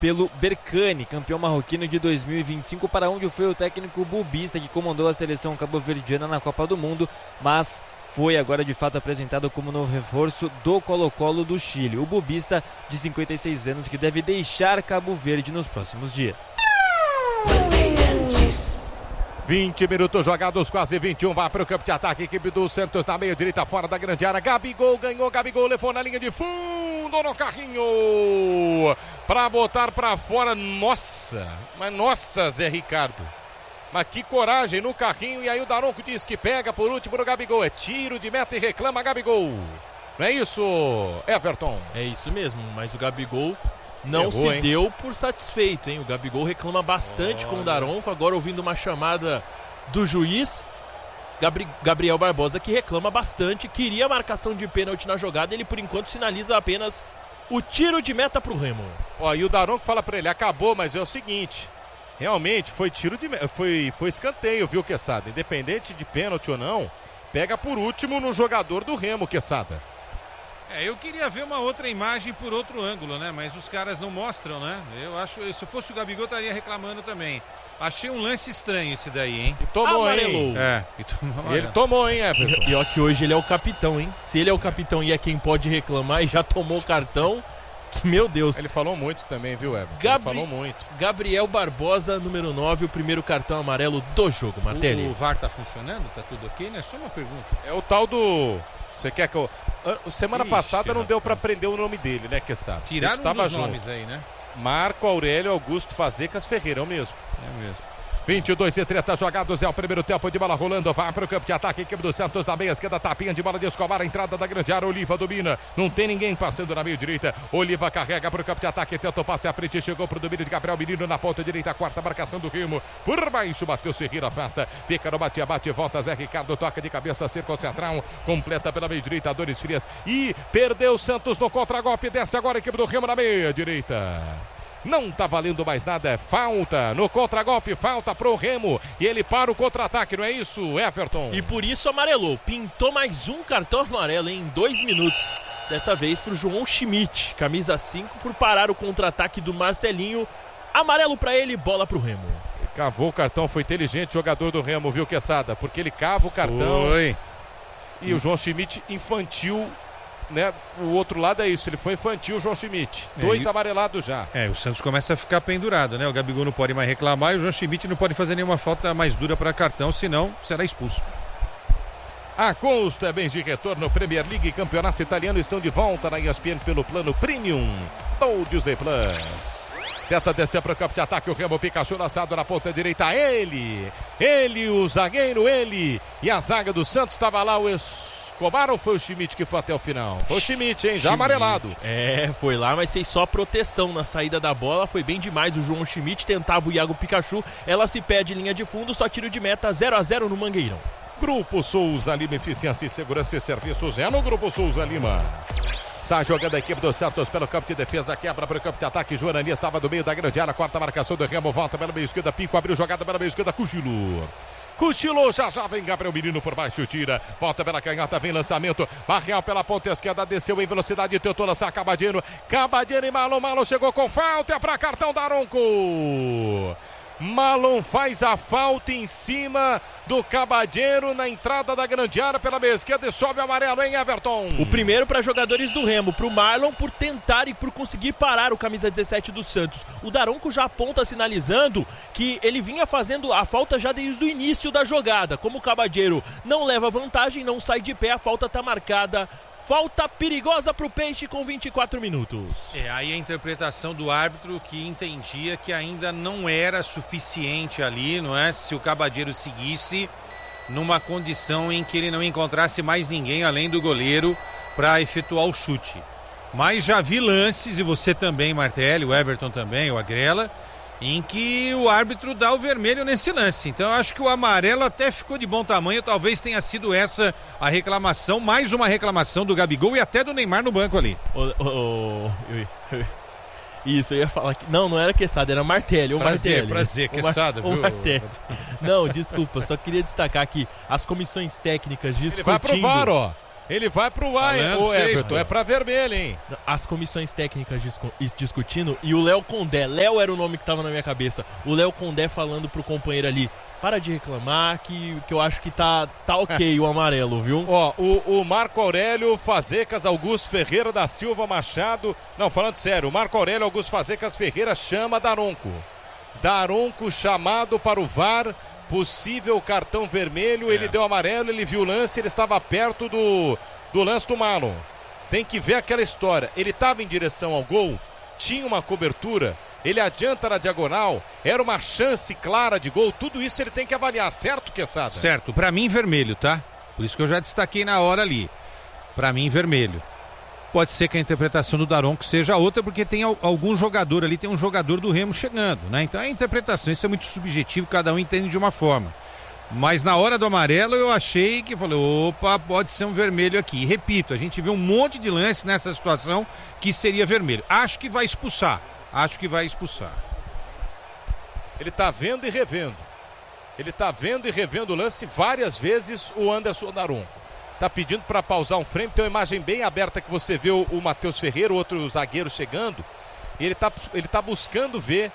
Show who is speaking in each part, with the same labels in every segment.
Speaker 1: pelo Berkane, campeão marroquino de 2025, para onde foi o técnico Bubista, que comandou a seleção cabo-verdiana na Copa do Mundo, mas foi agora de fato apresentado como novo reforço do Colo-Colo do Chile. O Bubista, de 56 anos, que deve deixar Cabo Verde nos próximos dias.
Speaker 2: 20 minutos jogados, quase 21, vai para o campo de ataque, equipe do Santos na meia direita, fora da grande área, Gabigol ganhou, Gabigol levou na linha de fundo no carrinho, para botar para fora, nossa, Zé Ricardo, mas que coragem no carrinho, e aí o Daronco diz que pega por último no Gabigol, é tiro de meta e reclama Gabigol, não é isso, Everton?
Speaker 3: É isso mesmo, mas o Gabigol não se deu por satisfeito, hein? O Gabigol reclama bastante com o Daronco, agora ouvindo uma chamada do juiz, Gabriel Barbosa, que reclama bastante, queria a marcação de pênalti na jogada, ele por enquanto sinaliza apenas o tiro de meta pro Remo.
Speaker 2: E o Daronco fala pra ele, acabou, mas é o seguinte, realmente foi tiro de foi escanteio, viu, Quesada? Independente de pênalti ou não, pega por último no jogador do Remo, Quesada.
Speaker 4: Eu queria ver uma outra imagem por outro ângulo, né? Mas os caras não mostram, né? Eu acho, se fosse o Gabigol, estaria reclamando também. Achei um lance estranho esse daí, hein?
Speaker 2: E tomou, hein? Ele tomou, hein, Everton?
Speaker 3: Pior que hoje ele é o capitão, hein? Se ele é o capitão e é quem pode reclamar e já tomou o cartão, meu Deus.
Speaker 2: Ele falou muito também, viu, Everton? Ele falou muito.
Speaker 3: Gabriel Barbosa, número 9, o primeiro cartão amarelo do jogo, Martelli.
Speaker 4: O VAR tá funcionando? Tá tudo ok, né? Só uma pergunta.
Speaker 2: É o tal do... Você quer que eu... Semana passada não deu pra aprender o nome dele, né, Quesada?
Speaker 4: Tiraram dos nomes aí, né?
Speaker 2: Marco Aurélio Augusto Fazecas Ferreira, é o mesmo.
Speaker 4: É mesmo.
Speaker 2: 22:30 jogados, é o primeiro tempo de bola rolando, vai para o campo de ataque, equipe do Santos na meia esquerda, tapinha de bola de Escobar, a entrada da grande área, Oliva domina, não tem ninguém passando na meia direita, Oliva carrega para o campo de ataque, tenta o passe à frente, chegou para o domínio de Gabriel Menino na ponta direita, a quarta marcação do Remo, por baixo, bateu Ferreira, afasta, fica no bate-bate, volta Zé Ricardo, toca de cabeça, círculo central, completa pela meia direita, Dores Frias, e perdeu o Santos no contra-golpe, desce agora a equipe do Remo na meia direita. Não tá valendo mais nada, é falta no contra-golpe, falta pro Remo e ele para o contra-ataque, não é isso, Everton?
Speaker 3: E por isso amarelou, pintou mais um cartão amarelo em 2 minutos, dessa vez pro João Schmidt, camisa 5, por parar o contra-ataque do Marcelinho, amarelo pra ele, bola pro Remo.
Speaker 2: Ele cavou o cartão, foi inteligente jogador do Remo, viu, Quesada? Porque ele cava o cartão e o João Schmidt infantil, né? O outro lado é isso, ele foi infantil, o João Schmidt. 2 amarelados já.
Speaker 4: O Santos começa a ficar pendurado, né? O Gabigol não pode mais reclamar e o João Schmidt não pode fazer nenhuma falta mais dura para cartão, senão será expulso.
Speaker 2: A Consta é bens de retorno, Premier League e Campeonato Italiano estão de volta na ESPN pelo plano Premium do Disney Plus. Tenta descer para o campo de ataque, o Remo, Pikachu lançado na ponta direita, ele, o zagueiro, e a zaga do Santos estava lá, o Escobar ou foi o Schmidt que foi até o final? Foi o Schmidt, hein? Já amarelado.
Speaker 3: Foi lá, mas fez só proteção na saída da bola, foi bem demais o João Schmidt, tentava o Iago Pikachu, ela se perde linha de fundo, só tiro de meta, 0-0 no Mangueirão.
Speaker 2: Grupo Souza Lima, eficiência e segurança e serviços é no Grupo Souza Lima. Está jogando a equipe do Santos pelo campo de defesa, quebra para o campo de ataque, Joanani estava no meio da grande área, quarta marcação do Remo, volta pela meia esquerda, Pico abriu jogada pela meia esquerda, Cochilou, já vem Gabriel Menino por baixo, tira, volta pela canhota, vem lançamento, Barreal pela ponta esquerda, desceu em velocidade, tentou lançar Cabadeiro e Malon chegou com falta, é para cartão Daronco. Malon faz a falta em cima do Cabadeiro na entrada da grande área pela meia esquerda e sobe o amarelo, hein, Everton?
Speaker 3: O primeiro para jogadores do Remo, pro Marlon por tentar e por conseguir parar o camisa 17 do Santos. O Daronco já aponta sinalizando que ele vinha fazendo a falta já desde o início da jogada. Como o Cabadeiro não leva vantagem, não sai de pé, a falta tá marcada. Falta perigosa pro Peixe com 24 minutos.
Speaker 4: Aí a interpretação do árbitro que entendia que ainda não era suficiente ali, não é? Se o Cabadeiro seguisse numa condição em que ele não encontrasse mais ninguém além do goleiro para efetuar o chute. Mas já vi lances, e você também, Martelli, o Everton também, o Agrela, em que o árbitro dá o vermelho nesse lance. Então eu acho que o amarelo até ficou de bom tamanho, talvez tenha sido essa a reclamação, mais uma reclamação do Gabigol e até do Neymar no banco ali.
Speaker 3: Isso, eu ia falar que... Não era Quesada, era Martelli.
Speaker 4: Prazer, Quesada, viu?
Speaker 3: Martelli. Não, desculpa, só queria destacar aqui as comissões técnicas discutindo...
Speaker 2: Ele vai pro VAR, ó. Ele vai pro VAR, o Everton. É pra vermelho, hein?
Speaker 3: As comissões técnicas discutindo e o Léo Condé. Léo era o nome que tava na minha cabeça. O Léo Condé falando pro companheiro ali: para de reclamar que eu acho que tá ok o amarelo, viu?
Speaker 2: Ó, o Marco Aurélio Fazecas Augusto Ferreira da Silva Machado. Não, falando sério, o Marco Aurélio Augusto Fazecas Ferreira chama Daronco. Daronco chamado para o VAR. Possível cartão vermelho, ele deu amarelo, ele viu o lance, ele estava perto do lance do Marlon. Tem que ver aquela história. Ele estava em direção ao gol, tinha uma cobertura, ele adianta na diagonal, era uma chance clara de gol, tudo isso ele tem que avaliar, certo, Quesada?
Speaker 4: Certo, pra mim vermelho, tá? Por isso que eu já destaquei na hora ali. Pra mim vermelho. Pode ser que a interpretação do Daronco seja outra, porque tem algum jogador ali, tem um jogador do Remo chegando, né? Então a interpretação, isso é muito subjetivo, cada um entende de uma forma. Mas na hora do amarelo eu achei que, falei, opa, pode ser um vermelho aqui. E repito, a gente vê um monte de lance nessa situação que seria vermelho. Acho que vai expulsar.
Speaker 2: Ele tá vendo e revendo. Ele tá vendo e revendo o lance várias vezes, o Anderson Daronco. Tá pedindo para pausar um frame, tem uma imagem bem aberta que você vê o Matheus Ferreira, o outro zagueiro chegando. Ele tá buscando ver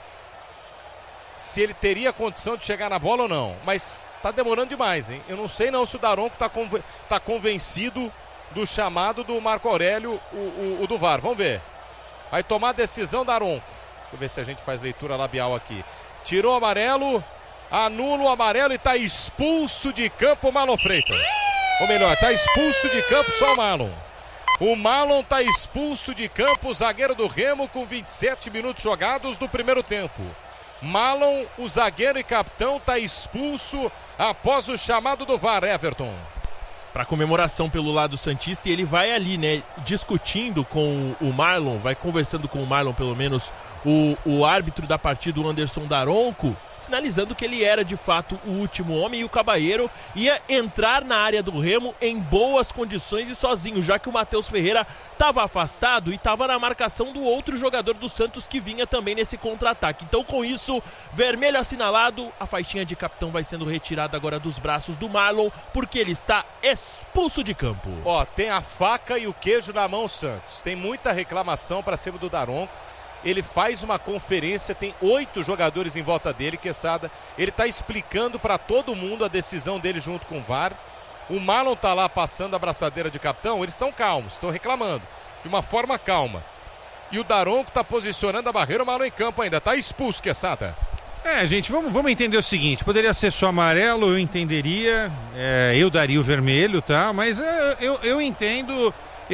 Speaker 2: se ele teria condição de chegar na bola ou não. Mas tá demorando demais, hein? Eu não sei não se o Daronco tá convencido do chamado do Marco Aurélio, o do VAR. Vamos ver. Vai tomar a decisão Daronco. Deixa eu ver se a gente faz leitura labial aqui. Tirou o amarelo, anula o amarelo e tá expulso de campo o Marlon Freitas. Ou melhor, tá expulso de campo só o Marlon. O Marlon tá expulso de campo, o zagueiro do Remo, com 27 minutos jogados do primeiro tempo. Marlon, o zagueiro e capitão, tá expulso após o chamado do VAR, Everton.
Speaker 3: Para comemoração pelo lado santista, e ele vai ali, né, discutindo com o Marlon, vai conversando com o Marlon, pelo menos, o árbitro da partida, o Anderson Daronco, sinalizando que ele era de fato o último homem e o Cabalheiro ia entrar na área do Remo em boas condições e sozinho, já que o Matheus Ferreira estava afastado e estava na marcação do outro jogador do Santos que vinha também nesse contra-ataque. Então, com isso, vermelho assinalado, a faixinha de capitão vai sendo retirada agora dos braços do Marlon, porque ele está expulso de campo.
Speaker 2: Ó, tem a faca e o queijo na mão, Santos. Tem muita reclamação para cima do Daronco. Ele faz uma conferência, tem 8 jogadores em volta dele, Quesada. Ele está explicando para todo mundo a decisão dele junto com o VAR. O Marlon está lá passando a braçadeira de capitão, eles estão calmos, estão reclamando, de uma forma calma. E o Daronco está posicionando a barreira, o Marlon em campo ainda, está expulso, Quesada.
Speaker 4: Gente, vamos entender o seguinte, poderia ser só amarelo, eu entenderia, eu daria o vermelho, tá? Mas eu entendo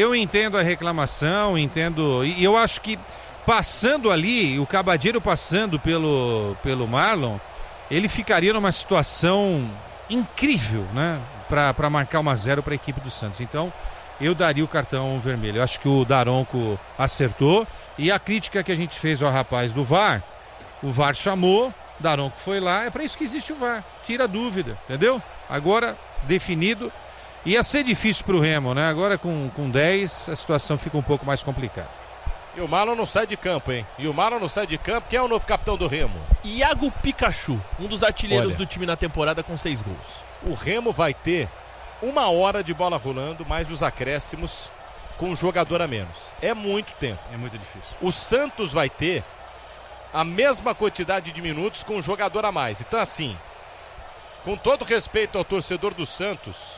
Speaker 4: a reclamação, e eu acho que passando ali, o Cabadeiro passando pelo Marlon, ele ficaria numa situação incrível, né? Para marcar 1-0 para a equipe do Santos. Então, eu daria o cartão vermelho. Eu acho que o Daronco acertou. E a crítica que a gente fez ao rapaz do VAR, o VAR chamou, o Daronco foi lá, é para isso que existe o VAR. Tira a dúvida, entendeu? Agora, definido. Ia ser difícil para o Remo, né? Agora com 10, a situação fica um pouco mais complicada.
Speaker 2: E o Marlon não sai de campo, hein? Quem é o novo capitão do Remo?
Speaker 3: Iago Pikachu, um dos artilheiros do time na temporada com 6 gols.
Speaker 2: O Remo vai ter 1 hora de bola rolando, mais os acréscimos com um jogador a menos. É muito tempo.
Speaker 4: É muito difícil.
Speaker 2: O Santos vai ter a mesma quantidade de minutos com um jogador a mais. Então, assim, com todo respeito ao torcedor do Santos,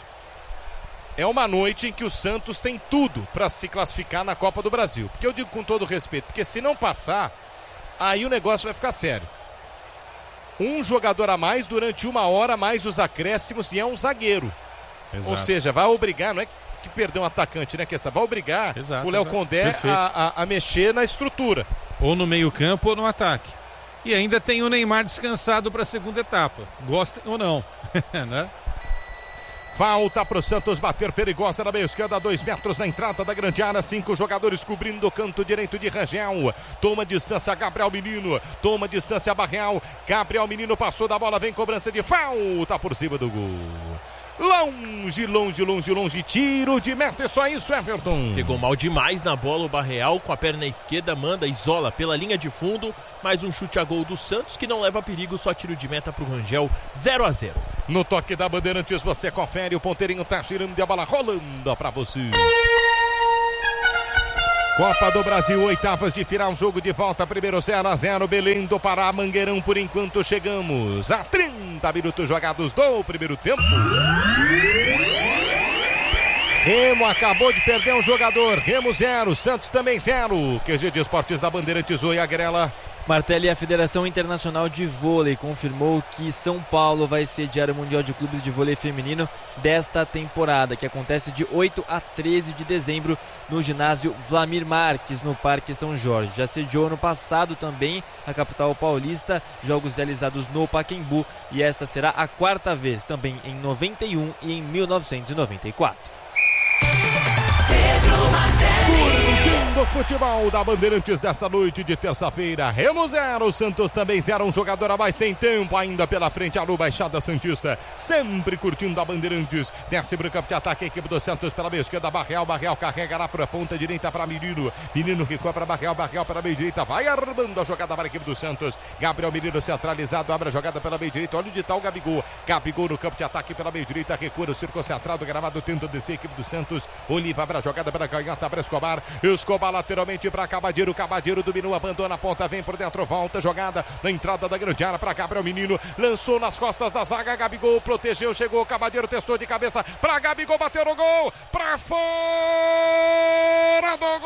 Speaker 2: é uma noite em que o Santos tem tudo para se classificar na Copa do Brasil. Porque eu digo com todo respeito, porque se não passar, aí o negócio vai ficar sério. Um jogador a mais durante 1 hora, mais os acréscimos, e é um zagueiro. Exato. Ou seja, vai obrigar, não é que perdeu um atacante, né, vai obrigar o Léo Condé a mexer na estrutura.
Speaker 4: Ou no meio-campo ou no ataque. E ainda tem o Neymar descansado para a segunda etapa. Gostem ou não, né?
Speaker 2: Falta para o Santos bater, perigosa na meia esquerda, 2 metros na entrada da grande área, 5 jogadores cobrindo o canto direito de Rangel. Toma distância Gabriel Menino, toma distância Barreal. Gabriel Menino passou da bola, vem cobrança de falta por cima do gol. longe, tiro de meta, só isso, Everton.
Speaker 3: Pegou mal demais na bola o Barreal, com a perna esquerda, manda, isola pela linha de fundo, mais um chute a gol do Santos, que não leva perigo, só tiro de meta pro Rangel, 0-0.
Speaker 2: No toque da Bandeirantes você confere, o ponteirinho tá girando e a bola rolando pra você. Copa do Brasil, oitavas de final, jogo de volta, primeiro 0-0, Belém do Pará, Mangueirão, por enquanto chegamos a 30 minutos jogados do primeiro tempo. Remo acabou de perder um jogador, Remo 0, Santos também 0. QG de Esportes da Bandeirantes, oi Agrela.
Speaker 1: Martelli, a Federação Internacional de Vôlei confirmou que São Paulo vai sediar o Mundial de Clubes de Vôlei Feminino desta temporada, que acontece de 8 a 13 de dezembro no ginásio Vlamir Marques, no Parque São Jorge. Já sediou ano passado também a capital paulista, jogos realizados no Pacaembu, e esta será a quarta vez, também em 91 e em 1994.
Speaker 2: Do futebol da Bandeirantes dessa noite de terça-feira, Remo 0, Santos também 0, um jogador a mais, tem tempo ainda pela frente, alô Baixada Santista, sempre curtindo a Bandeirantes, desce para o campo de ataque, a equipe do Santos pela meia esquerda, Barreal carregará para a ponta direita para Menino recuou para Barreal para a meia direita, vai armando a jogada para a equipe do Santos, Gabriel Menino centralizado, abre a jogada pela meia direita, olha onde está o Gabigol no campo de ataque pela meia direita, recua no círculo centrado, Gramado tenta descer a equipe do Santos, Oliva abre a jogada para canhota, para Escobar lateralmente para Cabadeiro dominou, abandona a ponta, vem por dentro, volta, jogada na entrada da grande área para Gabriel Menino, lançou nas costas da zaga, Gabigol protegeu, chegou, Cabadeiro testou de cabeça para Gabigol, bateu no gol, para fora do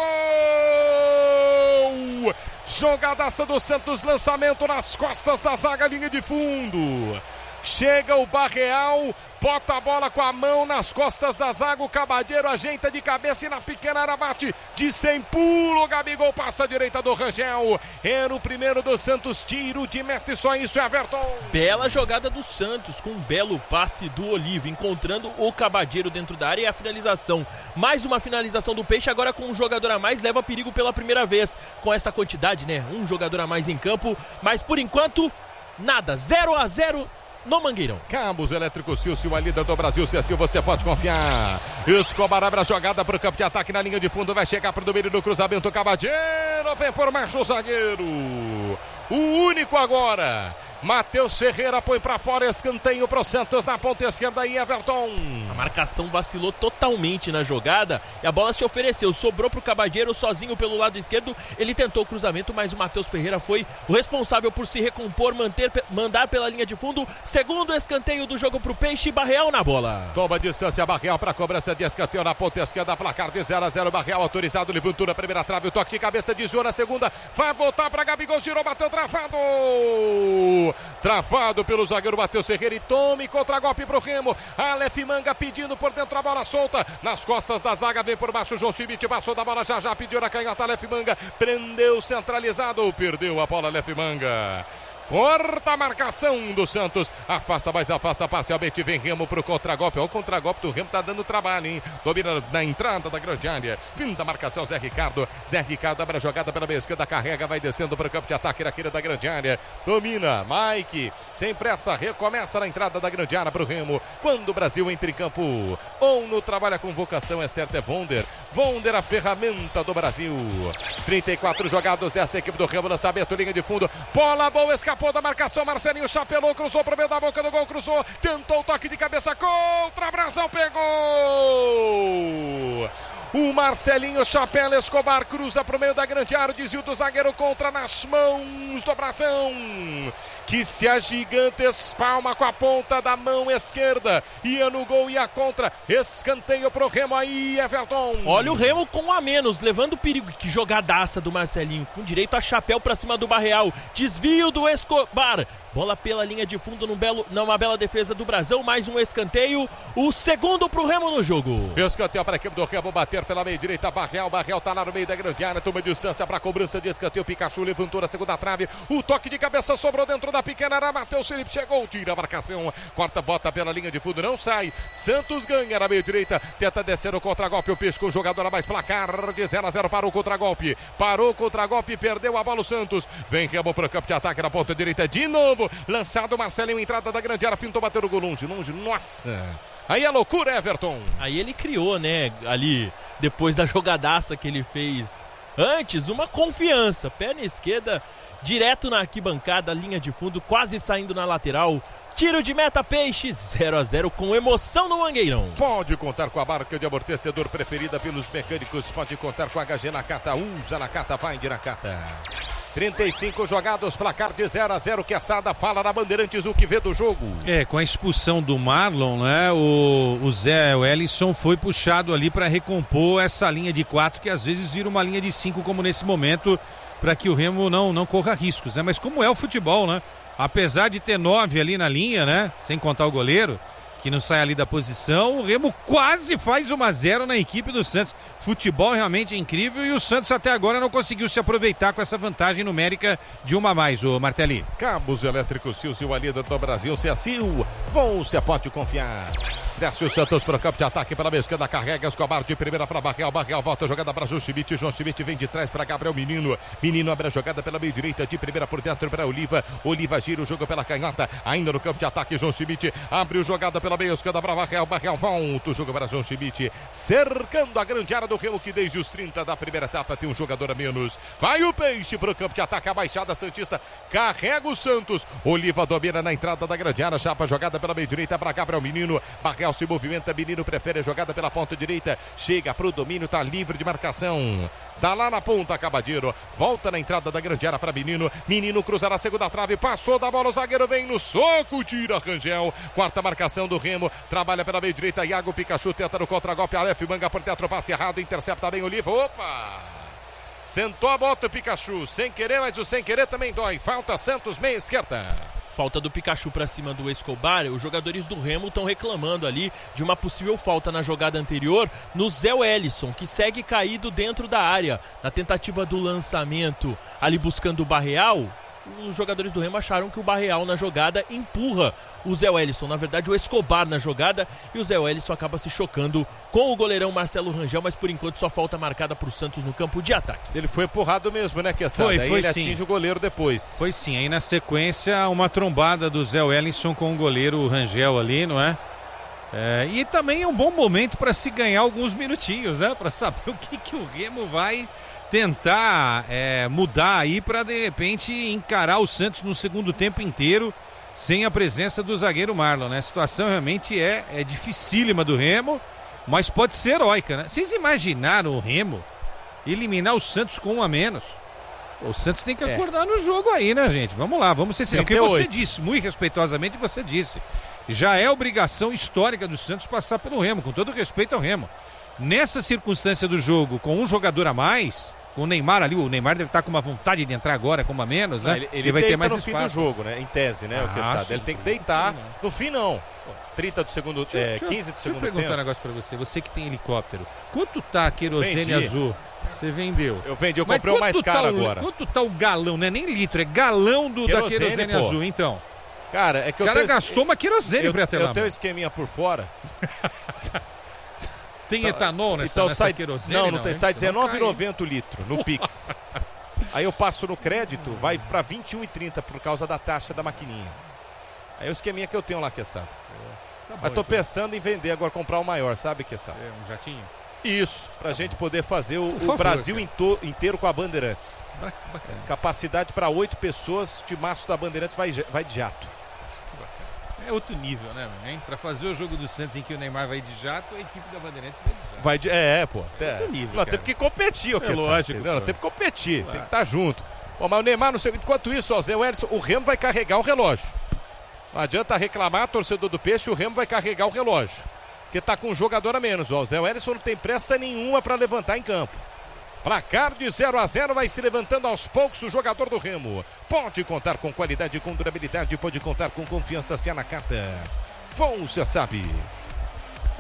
Speaker 2: gol, jogadaça do Santos, lançamento nas costas da zaga, linha de fundo, chega o Barreal, bota a bola com a mão nas costas da zaga, o Cabadeiro ajeita de cabeça e na pequena área bate de 100 pulo, Gabigol passa a direita do Rangel, era o primeiro do Santos, tiro de meta e só isso, Everton.
Speaker 3: Bela jogada do Santos, com um belo passe do Oliva, encontrando o Cabadeiro dentro da área e a finalização. Mais uma finalização do Peixe, agora com um jogador a mais, leva perigo pela primeira vez, com essa quantidade, né? Um jogador a mais em campo, mas por enquanto, nada, 0-0 no Mangueirão.
Speaker 2: Cabos Elétricos Silcio, a líder do Brasil, Silcio, você pode confiar. Escobar abre a jogada para o campo de ataque na linha de fundo, vai chegar para o domínio do cruzamento, Cabadeiro, vem por macho o zagueiro. O único agora, Matheus Ferreira põe para fora, escanteio para o Santos na ponta esquerda e Everton.
Speaker 3: A marcação vacilou totalmente na jogada e a bola se ofereceu, sobrou para o Cabadeiro sozinho pelo lado esquerdo, ele tentou o cruzamento, mas o Matheus Ferreira foi o responsável por se recompor, mandar pela linha de fundo, segundo escanteio do jogo para o Peixe, Barreal na bola.
Speaker 2: Toma a distância, Barreal para a cobrança de escanteio na ponta esquerda, placar de 0-0, Barreal autorizado, levantou na primeira trave, o toque de cabeça, desviou na segunda, vai voltar para Gabigol, girou, bateu, travado pelo zagueiro Matheus Ferreira e tome contra-golpe pro Remo, Aleph Manga pedindo por dentro a bola solta, nas costas da zaga, vem por baixo, João Schmidt passou da bola, já pediu na canhota, Aleph Manga prendeu centralizado, perdeu a bola Aleph Manga. Corta a marcação do Santos, afasta, mas afasta parcialmente, vem Remo pro contra-golpe, o contra-golpe do Remo tá dando trabalho, hein? Domina na entrada da grande área, fim da marcação, Zé Ricardo abre a jogada pela meia esquerda, carrega, vai descendo pro campo de ataque naquele da grande área, domina, Mike, sem pressa, recomeça na entrada da grande área pro Remo, quando o Brasil entra em campo, ONU trabalha com vocação, é certo, é Vonder, a ferramenta do Brasil, 34 jogados dessa equipe do Remo, lançamento, linha de fundo, bola boa, escapou da marcação, Marcelinho chapelou, cruzou pro meio da boca do gol, cruzou, tentou o toque de cabeça, contra, Brasão pegou! O Marcelinho chapela, Escobar cruza pro meio da grande área, desvio do zagueiro contra nas mãos do Brasão, que se agiganta, espalma com a ponta da mão esquerda, ia no gol, ia contra, escanteio pro Remo aí, Everton.
Speaker 3: Olha o Remo com um a menos, levando perigo, que jogadaça do Marcelinho, com direito a chapéu pra cima do Barreal, desvio do Escobar, bola pela linha de fundo numa bela defesa do Brasão, mais um escanteio, o segundo pro Remo no jogo.
Speaker 2: Escanteio para a equipe do Remo, bater pela meia direita, Barreal tá lá no meio da grande área, toma distância para a cobrança de escanteio, Pikachu levantou na segunda trave, o toque de cabeça sobrou dentro da pequena área, Matheus Felipe chegou, tira a marcação, corta, bota pela linha de fundo, não sai, Santos ganha na meia direita, tenta descer o contra-golpe, o Peixe com o jogador a mais, placar de 0-0, parou o contra-golpe, perdeu a bola o Santos, vem Remo para o campo de ataque na ponta direita de novo, lançado Marcelinho, entrada da grande área, fintou, bateu o gol longe, nossa, Aí é loucura, Everton.
Speaker 3: Aí ele criou, né, ali, depois da jogadaça que ele fez antes, uma confiança. Perna esquerda, direto na arquibancada, linha de fundo, quase saindo na lateral. Tiro de meta, Peixe, 0-0 com emoção no Mangueirão.
Speaker 2: Pode contar com a marca de amortecedor preferida pelos mecânicos. Pode contar com a HG Nakata. Usa Nakata, vai de Nakata. 35 jogados, placar de 0-0. Quesada fala na Bandeirantes o que vê do jogo.
Speaker 4: Com a expulsão do Marlon, né? O Zé Wellison foi puxado ali para recompor essa linha de 4, que às vezes vira uma linha de 5, como nesse momento, para que o Remo não corra riscos, né? Mas como é o futebol, né? Apesar de ter 9 ali na linha, né? Sem contar o goleiro, que não sai ali da posição, o Remo quase faz 1-0 na equipe do Santos. Futebol realmente incrível e o Santos até agora não conseguiu se aproveitar com essa vantagem numérica de 1 a mais, o Martelli.
Speaker 2: Cabos elétricos Sil, a líder do Brasil, Sil, você pode confiar. Desce o Santos para o campo de ataque pela meia esquerda, carrega Escobar de primeira para Barreal, volta a jogada para João Schmidt vem de trás para Gabriel Menino abre a jogada pela meia direita, de primeira por dentro para Oliva gira o jogo pela canhota, ainda no campo de ataque, João Schmidt abre a jogada pela meia esquerda para Barreal, volta o jogo para João Schmidt, cercando a grande área do Remo, que desde os 30 da primeira etapa tem um jogador a menos. Vai o Peixe para o campo de ataque, a Baixada Santista carrega o Santos, Oliva domina na entrada da grande área, chapa jogada pela meia direita para Gabriel Menino, Barreal se movimenta, Menino prefere a jogada pela ponta direita, chega pro domínio, tá livre de marcação, tá lá na ponta, Cabadeiro, volta na entrada da grande área para Menino cruzará a segunda trave, passou da bola, o zagueiro vem no soco, tira Rangel, quarta marcação do Remo, trabalha pela meia direita, Iago Pikachu tenta no contra-golpe, Aleph manga por dentro, passe errado, intercepta bem Oliva, opa! Sentou a bota o Pikachu, sem querer, mas o sem querer também dói, falta Santos, meia esquerda.
Speaker 3: Falta do Pikachu para cima do Escobar. Os jogadores do Remo estão reclamando ali de uma possível falta na jogada anterior no Zé Wellison, que segue caído dentro da área. Na tentativa do lançamento ali buscando o Barreal, os jogadores do Remo acharam que o Barreal na jogada empurra o Zé Wellison, na verdade o Escobar na jogada, e o Zé Wellison acaba se chocando com o goleirão Marcelo Rangel, mas por enquanto só falta marcada para o Santos no campo de ataque.
Speaker 2: Ele foi empurrado mesmo, né, Quesada?
Speaker 4: Foi
Speaker 2: ele
Speaker 4: sim.
Speaker 2: Atinge o goleiro depois.
Speaker 4: Foi sim, aí na sequência uma trombada do Zé Wellison com o goleiro Rangel ali, não é? E também é um bom momento para se ganhar alguns minutinhos, né? Para saber o que o Remo vai tentar mudar aí para de repente encarar o Santos no segundo tempo inteiro sem a presença do zagueiro Marlon, né? A situação realmente é dificílima do Remo, mas pode ser heróica, né? Vocês imaginaram o Remo eliminar o Santos com 1 a menos? O Santos tem que acordar no jogo aí, né, gente? Vamos lá, vamos ser sérios. O que você disse, muito respeitosamente você disse, já é obrigação histórica do Santos passar pelo Remo, com todo respeito ao Remo. Nessa circunstância do jogo, com um jogador a mais, com o Neymar ali, o Neymar deve estar com uma vontade de entrar agora com uma menos, né?
Speaker 2: Ele
Speaker 4: vai ter mais
Speaker 2: no
Speaker 4: espaço.
Speaker 2: fim do jogo, né? Em tese, né? O Quesada. Ele tem que deitar. No fim, não. 30 do segundo, 15 do segundo tempo.
Speaker 4: Deixa eu perguntar um negócio pra você. Você que tem helicóptero, quanto tá a querosene azul? Você vendeu?
Speaker 2: Eu vendi, eu comprei o mais caro agora.
Speaker 4: Quanto tá o galão? Não é nem litro, é galão da querosene azul, então.
Speaker 2: Cara, é que
Speaker 4: o cara gastou uma querosene pra ter lá.
Speaker 2: Eu tenho um esqueminha por fora.
Speaker 4: Tem etanol nessa querosene?
Speaker 2: Não tem, sai R$19,90 o litro no Pix. Aí eu passo no crédito, vai pra R$21,30 por causa da taxa da maquininha. Aí é o esqueminha que eu tenho lá, Quesada.
Speaker 4: Tá bom,
Speaker 2: mas tô pensando em vender agora, comprar o maior, sabe, Quesada?
Speaker 4: Um jatinho?
Speaker 2: Isso, pra gente poder fazer o Brasil inteiro com a Bandeirantes.
Speaker 4: Bacana.
Speaker 2: Capacidade para 8 pessoas, de maço da Bandeirantes vai de jato.
Speaker 4: É outro nível, né, hein? Pra fazer o jogo do Santos em que o Neymar vai de jato, a equipe da Bandeirantes vai de jato.
Speaker 2: Pô.
Speaker 4: É outro nível,
Speaker 2: nós temos que competir, o que
Speaker 4: lógico.
Speaker 2: Nós temos que competir, tem que estar junto. Bom, mas o Neymar, não sei, enquanto isso, o Zé Wellison, o Remo vai carregar o relógio. Não adianta reclamar, torcedor do Peixe, o Remo vai carregar o relógio. Porque tá com um jogador a menos. O Zé Wellison não tem pressa nenhuma para levantar em campo. Placar de 0-0, vai se levantando aos poucos o jogador do Remo. Pode contar com qualidade, com durabilidade, pode contar com confiança, se a Nakata. Você sabe.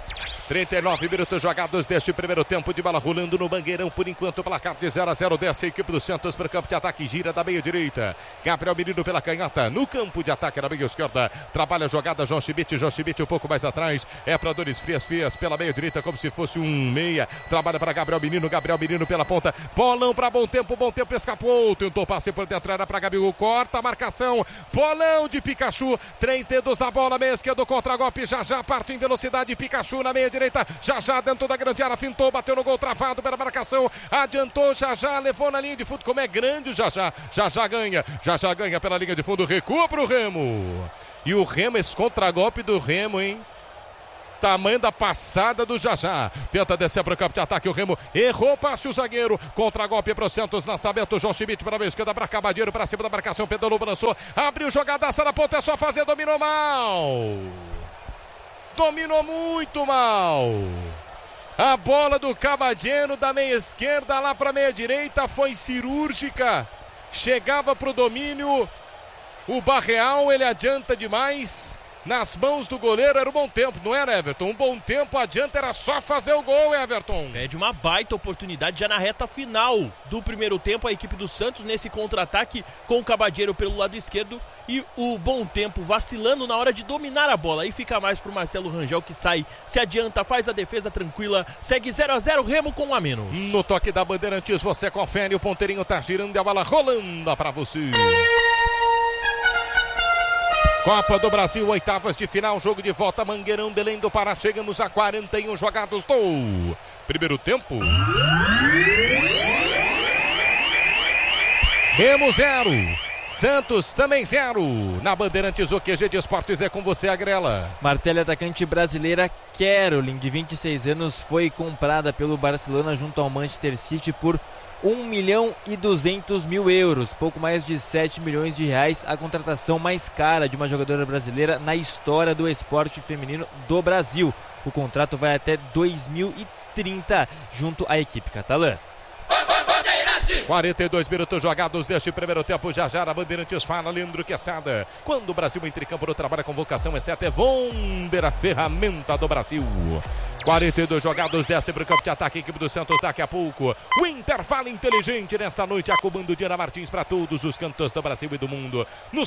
Speaker 2: 39 minutos jogados deste primeiro tempo de bola rolando no Mangueirão. Por enquanto, placar de 0-0. Desce a equipe do Santos para o campo de ataque. Gira da meia direita. Gabriel Menino pela canhota. No campo de ataque na meia esquerda. Trabalha a jogada João Schmidt um pouco mais atrás. É para Donis Frias pela meia direita como se fosse um meia. Trabalha para Gabriel Menino pela ponta. Bolão para Bom Tempo escapou. Tentou passe por dentro, era para Gabigol. Corta a marcação. Bolão de Pikachu. 3 dedos na bola, meia esquerda, contra-golpe. Já parte em velocidade. Pikachu na meia direita, já dentro da grande área, fintou, bateu no gol, travado pela marcação, adiantou, já levou na linha de fundo, como é grande o já ganha pela linha de fundo, recua pro Remo, e o Remo, esse contra-golpe do Remo, hein? Tamanho da passada do Jajá. Tenta descer para o campo de ataque. O Remo errou, passe o zagueiro. Contra-golpe para o Santos. Lançamento. João Schmidt para a esquerda. Para Cabadeiro. Para cima da marcação. Pedalou, balançou. Abriu jogadaça na ponta. É só fazer. Dominou mal. Dominou muito mal. A bola do Cabadeiro da meia esquerda lá para a meia direita. Foi cirúrgica. Chegava para o domínio. O Barreal, ele adianta demais. Nas mãos do goleiro era um bom tempo, não era, Everton? Um bom tempo adianta, era só fazer o gol, Everton.
Speaker 3: É de uma baita oportunidade já na reta final do primeiro tempo, a equipe do Santos nesse contra-ataque com o Cabadeiro pelo lado esquerdo e o Bom Tempo vacilando na hora de dominar a bola. Aí fica mais pro Marcelo Rangel, que sai, se adianta, faz a defesa tranquila, segue 0-0, Remo com um a menos.
Speaker 2: No toque da Bandeirantes, você confere, o ponteirinho tá girando e a bola rolando pra você. Copa do Brasil, oitavas de final, jogo de volta, Mangueirão, Belém do Pará. Chegamos a 41 jogados do primeiro tempo. Remo 0, Santos também 0. Na Bandeirantes, o QG de Esportes é com você, Agrela.
Speaker 1: Martelli, atacante brasileira Caroline, de 26 anos, foi comprada pelo Barcelona junto ao Manchester City por 1.200.000 euros, pouco mais de 7 milhões de reais, a contratação mais cara de uma jogadora brasileira na história do esporte feminino do Brasil. O contrato vai até 2030 junto à equipe catalã.
Speaker 2: 42 minutos jogados deste primeiro tempo. Já a Bandeirantes fala, Leandro Quesada. Quando o Brasil entra em campo no trabalho, a convocação é certa, é Vonder, a ferramenta do Brasil. 42 jogados, desce para o campo de ataque, equipe do Santos daqui a pouco. O intervalo inteligente nesta noite, a comando Diana Martins para todos os cantos do Brasil e do mundo. No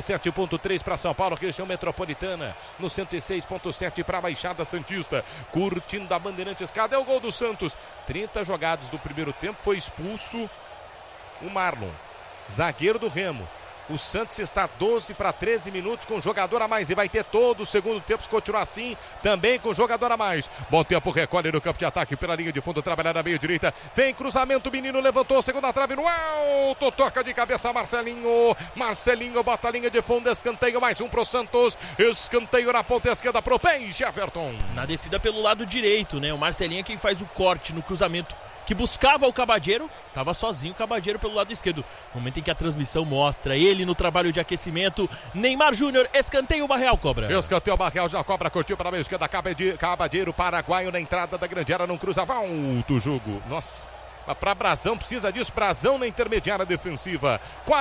Speaker 2: 107.3 para São Paulo, região metropolitana. No 106.7 para a Baixada Santista. Curtindo a Bandeirantes, cadê o gol do Santos? 30 jogados do primeiro tempo, foi expulso o Marlon, zagueiro do Remo. O Santos está 12 para 13 minutos com jogador a mais e vai ter todo o segundo tempo se continuar assim, também com jogador a mais. Bom Tempo recolhe no campo de ataque pela linha de fundo, trabalhar na meia direita, vem cruzamento, Menino levantou, segunda trave no alto, toca de cabeça Marcelinho bota a linha de fundo, escanteio, mais um pro Santos, escanteio na ponta esquerda pro Peixe, Everton.
Speaker 3: Na descida pelo lado direito, né? O Marcelinho é quem faz o corte no cruzamento que buscava o Cabadeiro, estava sozinho o Cabadeiro pelo lado esquerdo. No momento em que a transmissão mostra ele no trabalho de aquecimento, Neymar Júnior, escanteio, o Barreal cobra.
Speaker 2: Escanteio, o Barreal já cobra, curtiu para a meia esquerda, Cabadeiro, paraguaio na entrada da grande área, não cruza, volta o jogo. Nossa. Para Brazão, precisa disso, Brazão na intermediária defensiva.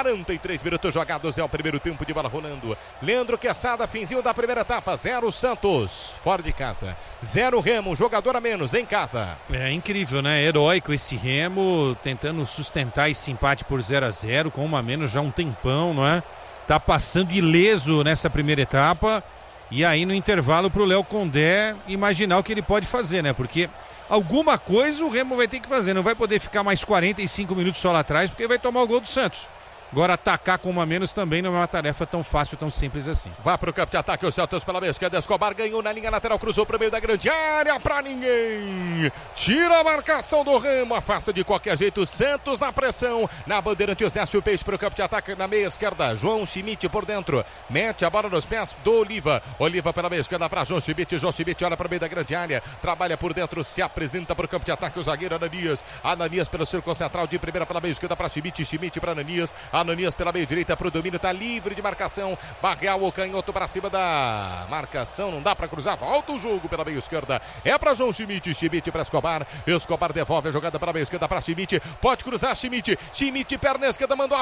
Speaker 2: 43 minutos jogados, é o primeiro tempo de bola rolando. Leandro Quesada, finzinho da primeira etapa, 0 Santos, fora de casa, 0 Remo, jogador a menos em casa.
Speaker 4: É incrível, né? Heróico esse Remo, tentando sustentar esse empate por 0-0, com uma a menos já um tempão, não é? Tá passando ileso nessa primeira etapa, e aí no intervalo pro Léo Condé imaginar o que ele pode fazer, né? Porque alguma coisa o Remo vai ter que fazer, não vai poder ficar mais 45 minutos só lá atrás, porque vai tomar o gol do Santos. Agora atacar com uma a menos também não é uma tarefa tão fácil, tão simples assim.
Speaker 2: Vai pro campo de ataque, o Santos pela meia esquerda, Escobar ganhou na linha lateral, cruzou pro meio da grande área, pra ninguém. Tira a marcação do Remo, afasta de qualquer jeito, Santos na pressão. Na Bandeirantes desce o Peixe pro campo de ataque na meia esquerda, João Schmidt por dentro, mete a bola nos pés do Oliva. Oliva pela meia esquerda pra João Schmidt olha pro meio da grande área, trabalha por dentro, se apresenta pro campo de ataque o zagueiro Ananias pelo círculo central, de primeira pela meia esquerda pra Schmidt pra Ananias pela meia direita pro domínio, tá livre de marcação, Barreal, o canhoto pra cima da marcação, não dá pra cruzar, volta o jogo pela meia esquerda, é pra João Schmidt pra Escobar devolve a jogada pra meia esquerda pra Schmidt, pode cruzar Schmidt, perna esquerda, mandou a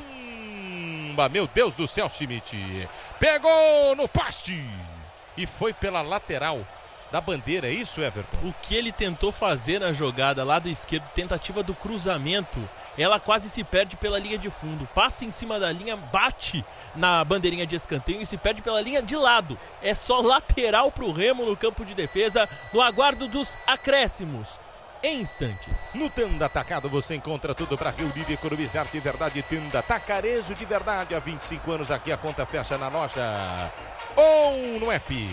Speaker 2: bomba, meu Deus do céu, Schmidt pegou no poste e foi pela lateral. da bandeira, é isso, Everton?
Speaker 3: O que ele tentou fazer na jogada, lado esquerdo, tentativa do cruzamento, ela quase se perde pela linha de fundo. Passa em cima da linha, bate na bandeirinha de escanteio e se perde pela linha de lado. É só lateral pro Remo no campo de defesa, no aguardo dos acréscimos. Em instantes.
Speaker 2: No Tenda Atacado você encontra tudo para reunir e economizar de verdade. Tenda Atacarejo de verdade. Há 25 anos aqui a conta fecha na loja ou no app.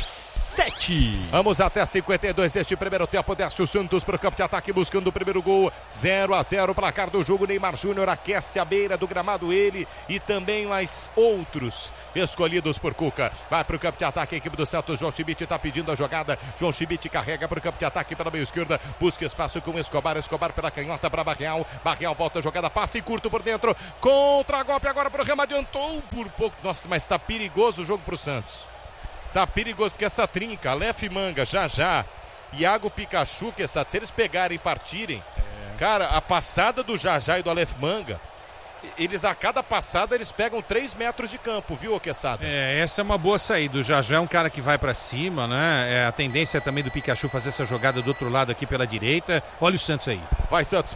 Speaker 3: 7.
Speaker 2: Vamos até 52 este primeiro tempo. Desce o Santos para o campo de ataque buscando o primeiro gol. 0-0 placar do jogo. Neymar Júnior aquece a beira do gramado, ele e também mais outros escolhidos por Cuca. Vai para o campo de ataque a equipe do Santos. João Schmidt está pedindo a jogada. João Schmidt carrega para o campo de ataque pela meia esquerda. Busca espaço com Escobar. Escobar pela canhota para Barreal. Barreal volta a jogada. Passe curto por dentro. Contra-golpe agora para o Remo. Adiantou por pouco. Nossa, mas está perigoso o jogo para o Santos. Tá perigoso, porque essa trinca, Aleph Manga, Já, Iago Pikachu, que se eles pegarem e partirem, cara, a passada do Já e do Aleph Manga, eles a cada passada eles pegam 3 metros de campo, viu, Quesada?
Speaker 4: Essa é uma boa saída. O Já é um cara que vai pra cima, né? A tendência também do Pikachu fazer essa jogada do outro lado aqui pela direita. Olha o Santos aí.
Speaker 2: Vai, Santos.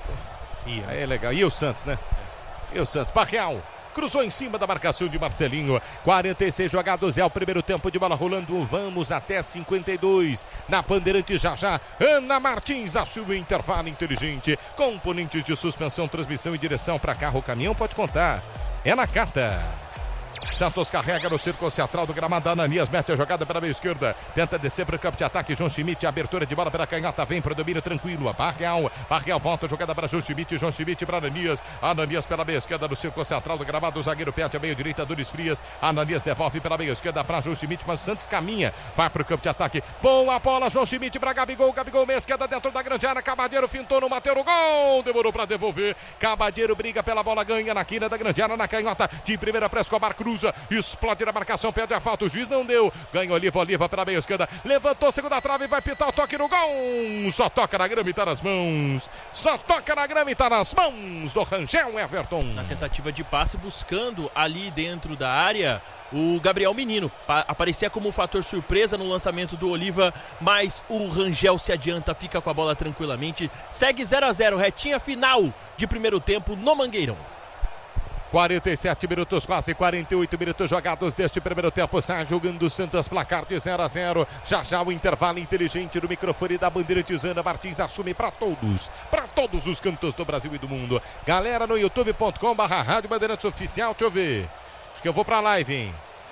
Speaker 2: Aí é legal. E o Santos, né? E o Santos. Barreal. Cruzou em cima da marcação de Marcelinho. 46 jogados, é o primeiro tempo de bola rolando. Vamos até 52. Na Bandeirante já. Ana Martins assume o intervalo inteligente. Componentes de suspensão, transmissão e direção para carro, caminhão, pode contar. É na carta. Santos carrega no círculo central do gramado. Ananias mete a jogada pela meia esquerda. Tenta descer para o campo de ataque. João Schmidt, abertura de bola pela canhota. Vem para o domínio tranquilo. Barreal volta a jogada para João Schmidt. João Schmidt para Ananias. Ananias pela meia esquerda no círculo central do gramado. O zagueiro pede a meia direita. Dores Frias. Ananias devolve pela meia esquerda para João Schmidt. Mas o Santos caminha. Vai para o campo de ataque. Boa bola. João Schmidt para Gabigol. Gabigol meia esquerda dentro da grande área. Cabadeiro fintou no bateu no gol. Demorou para devolver. Cabadeiro briga pela bola. Ganha na quina da grande área. Na canhota. De primeira para Escobar. Cruza. Explode na marcação, pede a falta, o juiz não deu. Ganha Oliva pela meia esquerda. Levantou, segunda trave, vai pitar o toque no gol. Só toca na grama e tá nas mãos. Só toca na grama e tá nas mãos do Rangel Everton.
Speaker 3: Na tentativa de passe, buscando ali dentro da área o Gabriel Menino. Aparecia como um fator surpresa no lançamento do Oliva, mas o Rangel se adianta, fica com a bola tranquilamente. Segue 0-0, retinha final de primeiro tempo no Mangueirão.
Speaker 2: 47 minutos, quase 48 minutos jogados deste primeiro tempo. Sai jogando o Santos, placar de 0-0. Já o intervalo inteligente no microfone da Bandeirantes. Ana Martins assume para todos os cantos do Brasil e do mundo. Galera no youtube.com/Rádio Bandeirantes Oficial, deixa eu ver. Acho que eu vou para a live, hein?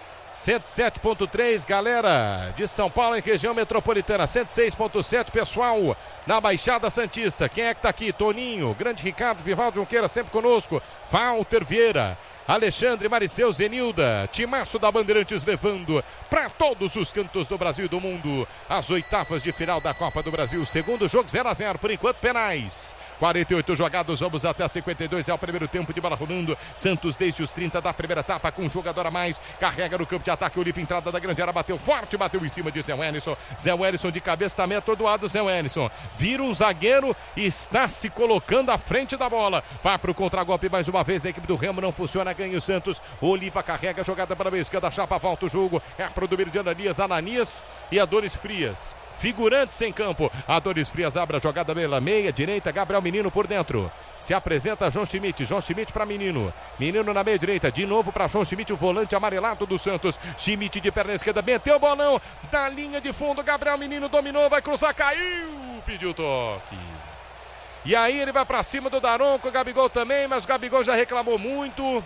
Speaker 2: 107.3, galera de São Paulo em região metropolitana. 106.7, pessoal na Baixada Santista. Quem é que tá aqui? Toninho, grande Ricardo, Vivaldo Junqueira sempre conosco. Walter Vieira, Alexandre, Mariceu, Zenilda, timaço da Bandeirantes levando para todos os cantos do Brasil e do mundo as oitavas de final da Copa do Brasil. Segundo jogo 0-0, por enquanto penais. 48 jogados, vamos até 52, é o primeiro tempo de bola rolando. Santos desde os 30 da primeira etapa com um jogador a mais, carrega no campo de ataque, Oliva, entrada da grande área, bateu forte, bateu em cima de Zé Wellison. Zé Wellison de cabeça, também atordoado. Zé Wellison vira um zagueiro e está se colocando à frente da bola. Vai para o contragolpe mais uma vez, a equipe do Remo não funciona, ganha o Santos. Oliva carrega a jogada para a meia esquerda, chapa, volta o jogo, é para o domínio de Ananias e a Dores Frias. Figurantes em campo, a Dores Frias abre a jogada pela meia direita, Gabriel Menino por dentro. Se apresenta João Schmidt para Menino. Menino na meia direita, de novo para João Schmidt, o volante amarelado do Santos. Schmidt de perna esquerda, meteu o bolão da linha de fundo, Gabriel Menino dominou, vai cruzar, caiu, pediu toque. E aí ele vai para cima do Daronco, o Gabigol também, mas o Gabigol já reclamou muito.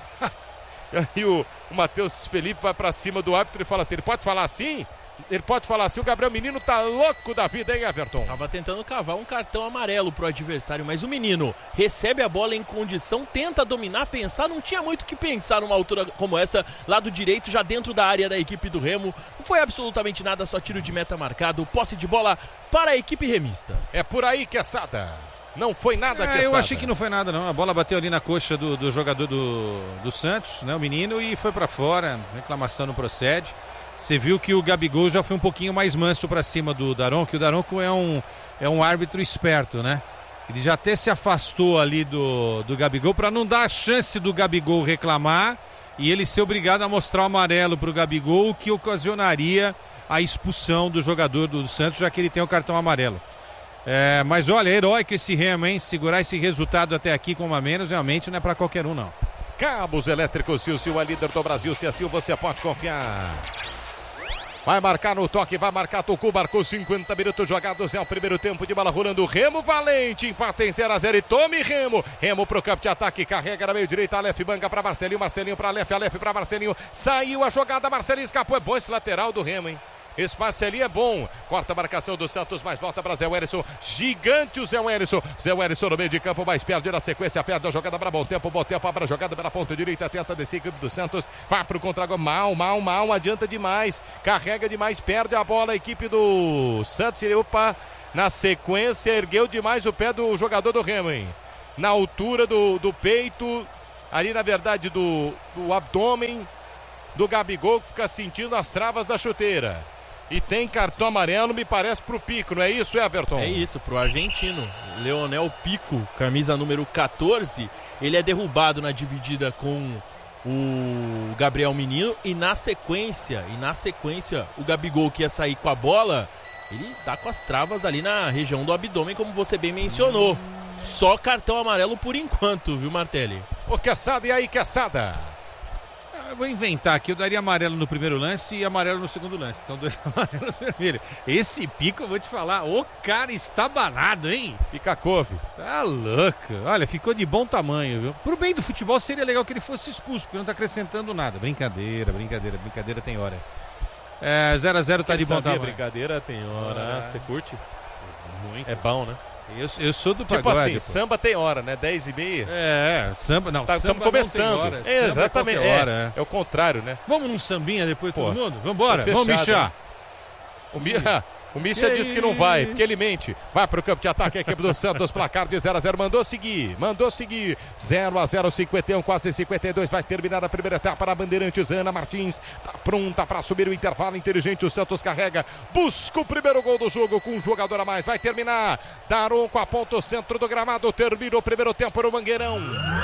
Speaker 2: E o Matheus Felipe vai pra cima do árbitro e fala assim, ele pode falar assim? Ele pode falar assim, o Gabriel Menino tá louco da vida, hein, Everton?
Speaker 3: Tava tentando cavar um cartão amarelo pro adversário, mas o Menino recebe a bola em condição, tenta dominar, pensar, não tinha muito o que pensar numa altura como essa, lado direito, já dentro da área da equipe do Remo. Não foi absolutamente nada, só tiro de meta marcado, posse de bola para a equipe remista.
Speaker 2: É por aí, Quesada. Não foi nada, Quesada.
Speaker 4: Eu achei que não foi nada, não. A bola bateu ali na coxa do jogador do Santos, né, o Menino, e foi para fora. Reclamação não procede. Você viu que o Gabigol já foi um pouquinho mais manso para cima do Daronco, que o Daronco é um árbitro esperto, né? Ele já até se afastou ali do Gabigol para não dar a chance do Gabigol reclamar e ele ser obrigado a mostrar o amarelo para o Gabigol, o que ocasionaria a expulsão do jogador do Santos, já que ele tem o cartão amarelo. Mas olha, heróico esse Remo, hein? Segurar esse resultado até aqui com uma menos, realmente não é para qualquer um, não.
Speaker 2: Cabos Elétricos Silcio, a líder do Brasil. Se assim você pode confiar. Vai marcar no toque, vai marcar, tocou, marcou 50 minutos jogados, é o primeiro tempo de bola rolando. Remo Valente, empata em 0-0 e tome Remo. Remo pro campo de ataque, carrega na meio direita, Aleph banca pra Marcelinho, Marcelinho pra Aleph, Aleph pra Marcelinho. Saiu a jogada, Marcelinho escapou, é bom esse lateral do Remo, hein? Esse passe ali é bom. Corta a marcação do Santos, mas volta para Zé Wellison. Gigante o Zé Wellison. Zé Wellison no meio de campo, mas perde na sequência. Perde a jogada para bom tempo, abre a jogada pela ponta direita. Tenta descer a equipe do Santos. Vai para o contra-gol. Mal. Adianta demais. Carrega demais. Perde a bola a equipe do Santos. Opa, na sequência, ergueu demais o pé do jogador do Remo, hein? Na altura do peito. Ali, na verdade, do abdômen do Gabigol, que fica sentindo as travas da chuteira. E tem cartão amarelo, me parece, pro Pico, não é isso, Everton?
Speaker 3: É isso, pro argentino. Leonel Pico, camisa número 14. Ele é derrubado na dividida com o Gabriel Menino. E na sequência, o Gabigol, que ia sair com a bola, ele tá com as travas ali na região do abdômen, como você bem mencionou. Só cartão amarelo por enquanto, viu, Martelli?
Speaker 2: Ô, Quesada, e aí, Quesada?
Speaker 4: Eu vou inventar aqui, eu daria amarelo no primeiro lance e amarelo no segundo lance. Então 2 amarelos vermelhos. Esse Pico, eu vou te falar, o cara está banado, hein?
Speaker 2: Pica couve.
Speaker 4: Tá louco. Olha, ficou de bom tamanho, viu? Pro bem do futebol seria legal que ele fosse expulso, porque não tá acrescentando nada. Brincadeira tem hora. 0-0 tá de bom tamanho.
Speaker 2: Brincadeira tem hora. Você curte?
Speaker 4: Muito.
Speaker 2: É bom, né?
Speaker 4: Eu sou do pagode.
Speaker 2: Tipo assim, pô. Samba tem hora, né? 10h30.
Speaker 4: Samba não.
Speaker 2: Estamos começando.
Speaker 4: Hora.
Speaker 2: Exatamente.
Speaker 4: Hora,
Speaker 2: é o contrário, né?
Speaker 4: Vamos num sambinha depois, todo mundo? Vambora,
Speaker 2: fechado,
Speaker 4: vamos michar.
Speaker 2: Né? O Misha disse que não vai, porque ele mente. Vai pro campo de ataque, a equipe do Santos, placar de 0-0, mandou seguir. 0-0, 51, quase 52, vai terminar a primeira etapa na Bandeirantes. Ana Martins tá pronta para subir o intervalo inteligente, o Santos carrega, busca o primeiro gol do jogo com um jogador a mais, vai terminar. Daron com a ponta, o centro do gramado, termina o primeiro tempo no Mangueirão.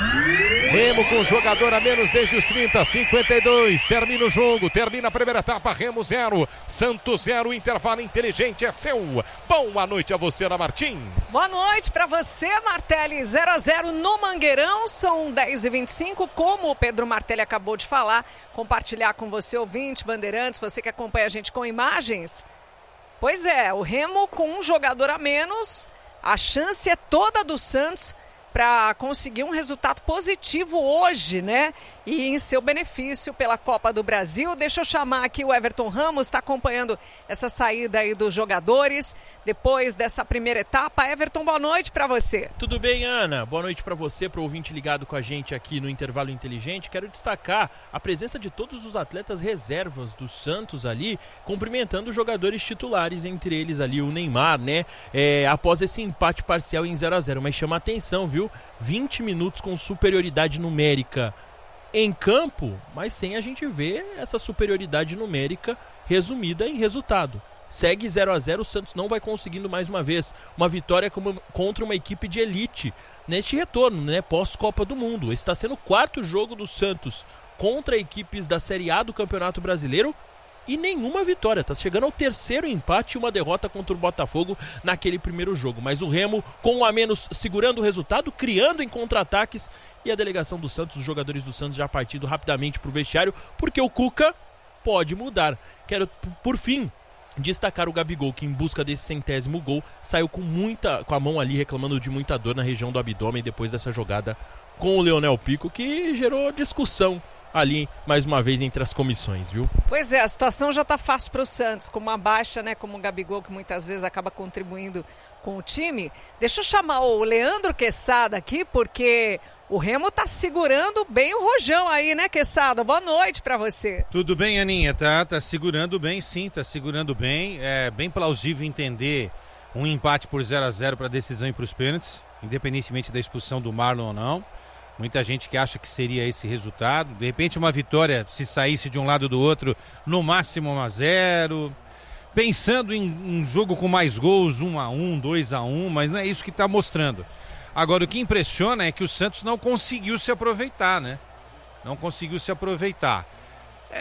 Speaker 2: Remo com jogador a menos desde os 30, 52, termina o jogo, termina a primeira etapa, Remo 0, Santos 0, intervalo inteligente é seu. Boa noite a você, Ana Martins.
Speaker 5: Boa noite para você, Martelli. 0-0 no Mangueirão, são 10h25, como o Pedro Martelli acabou de falar, compartilhar com você, ouvinte, Bandeirantes, você que acompanha a gente com imagens. Pois é, o Remo com um jogador a menos, a chance é toda do Santos para conseguir um resultado positivo hoje, né? E em seu benefício pela Copa do Brasil. Deixa eu chamar aqui o Everton Ramos, está acompanhando essa saída aí dos jogadores depois dessa primeira etapa. Everton, boa noite para você.
Speaker 3: Tudo bem, Ana? Boa noite para você, para o ouvinte ligado com a gente aqui no Intervalo Inteligente. Quero destacar a presença de todos os atletas reservas do Santos ali, cumprimentando os jogadores titulares, entre eles ali o Neymar, né? Após esse empate parcial em 0-0, mas chama a atenção, viu? 20 minutos com superioridade numérica em campo, mas sem a gente ver essa superioridade numérica resumida em resultado. Segue 0-0, o Santos não vai conseguindo mais uma vez uma vitória contra uma equipe de elite neste retorno, né, pós-Copa do Mundo. Esse está sendo o 4º jogo do Santos contra equipes da Série A do Campeonato Brasileiro e nenhuma vitória. Está chegando ao 3º empate e uma derrota contra o Botafogo naquele primeiro jogo. Mas o Remo, com um a menos, segurando o resultado, criando em contra-ataques, e a delegação do Santos, os jogadores do Santos já partindo rapidamente para o vestiário, porque o Cuca pode mudar. Quero, por fim, destacar o Gabigol, que em busca desse 100º gol, saiu com a mão ali reclamando de muita dor na região do abdômen depois dessa jogada com o Leonel Pico, que gerou discussão ali, mais uma vez, entre as comissões, viu?
Speaker 5: Pois é, a situação já tá fácil para o Santos, com uma baixa, né, como o Gabigol, que muitas vezes acaba contribuindo com o time. Deixa eu chamar o Leandro Quesada aqui, porque o Remo tá segurando bem o rojão aí, né, Quesada? Boa noite para você.
Speaker 4: Tudo bem, Aninha? Tá segurando bem, sim, tá segurando bem. É bem plausível entender um empate por 0-0 para decisão e para os pênaltis, independentemente da expulsão do Marlon ou não. Muita gente que acha que seria esse resultado. De repente uma vitória, se saísse de um lado ou do outro, no máximo 1-0. Pensando em um jogo com mais gols, 1-1, 2-1, mas não é isso que está mostrando. Agora, o que impressiona é que o Santos não conseguiu se aproveitar, né? Não conseguiu se aproveitar.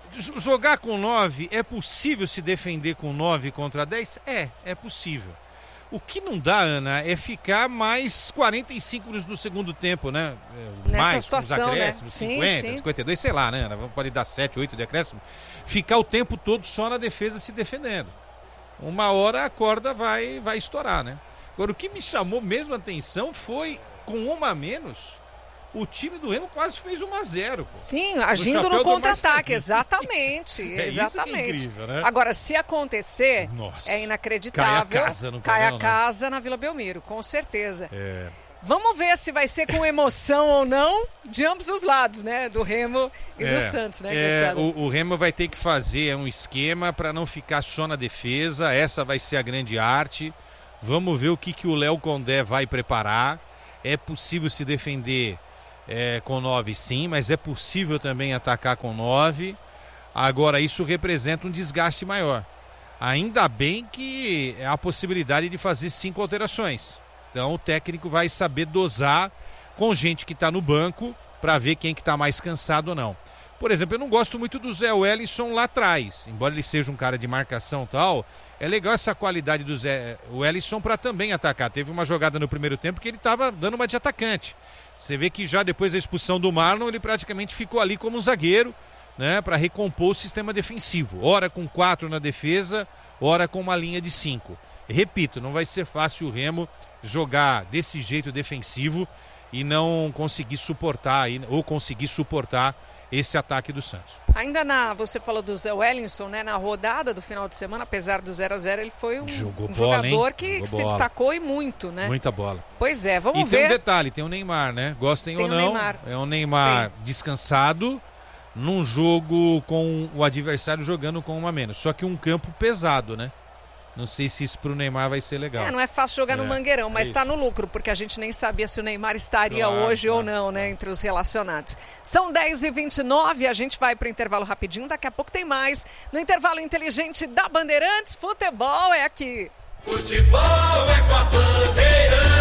Speaker 4: Jogar com 9, é possível se defender com 9 contra 10? É possível. O que não dá, Ana, é ficar mais 45 minutos no segundo tempo, né?
Speaker 5: Nessa
Speaker 4: mais
Speaker 5: situação,
Speaker 4: acréscimos,
Speaker 5: né?
Speaker 4: 50,
Speaker 5: sim.
Speaker 4: 52, sei lá, né, Ana? Pode dar 7, 8 de acréscimo. Ficar o tempo todo só na defesa se defendendo. Uma hora a corda vai estourar, né? Agora, o que me chamou mesmo a atenção foi, com uma a menos, o time do Remo quase fez 1-0. Pô.
Speaker 5: Sim, agindo no contra-ataque, exatamente.
Speaker 4: Isso que é incrível, né?
Speaker 5: Agora, se acontecer, é inacreditável.
Speaker 4: Cai
Speaker 5: a casa na Vila Belmiro, com certeza.
Speaker 4: É.
Speaker 5: Vamos ver se vai ser com emoção ou não de ambos os lados, né? Do Remo e do Santos, né?
Speaker 4: O Remo vai ter que fazer um esquema para não ficar só na defesa. Essa vai ser a grande arte. Vamos ver o que o Léo Condé vai preparar. É possível se defender com 9, sim, mas é possível também atacar com 9. Agora, isso representa um desgaste maior. Ainda bem que há a possibilidade de fazer 5 alterações. Então, o técnico vai saber dosar com gente que está no banco para ver quem que está mais cansado ou não. Por exemplo, eu não gosto muito do Zé Wellison lá atrás. Embora ele seja um cara de marcação e tal, é legal essa qualidade do Zé Wellison para também atacar. Teve uma jogada no primeiro tempo que ele estava dando uma de atacante. Você vê que já depois da expulsão do Marlon, ele praticamente ficou ali como um zagueiro, né, para recompor o sistema defensivo. Ora com 4 na defesa, ora com uma linha de 5. Repito, não vai ser fácil o Remo jogar desse jeito defensivo e não conseguir suportar, ou conseguir suportar esse ataque do Santos.
Speaker 5: Ainda você falou do Zé Wellison, né? Na rodada do final de semana, apesar do 0-0, ele foi um jogador que se destacou e muito, né?
Speaker 4: Muita bola.
Speaker 5: Pois é, vamos ver.
Speaker 4: E tem um detalhe, tem o Neymar, né? Gostem ou não, é um Neymar descansado num jogo com o adversário jogando com 1 a menos. Só que um campo pesado, né? Não sei se isso pro Neymar vai ser legal.
Speaker 5: Não é fácil jogar no Mangueirão, mas está no lucro, porque a gente nem sabia se o Neymar estaria hoje ou não, né, entre os relacionados. São 10h29, a gente vai para o intervalo rapidinho, daqui a pouco tem mais. No intervalo inteligente da Bandeirantes, futebol é aqui.
Speaker 6: Futebol é com a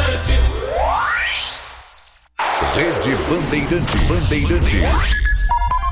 Speaker 6: Bandeirantes.
Speaker 7: Rede Bandeirantes.